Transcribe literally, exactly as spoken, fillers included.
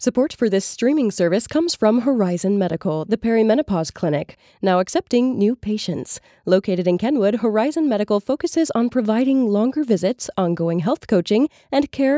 Support for this streaming service comes from Horizon Medical, the perimenopause clinic, now accepting new patients. Located in Kenwood, Horizon Medical focuses on providing longer visits, ongoing health coaching, and care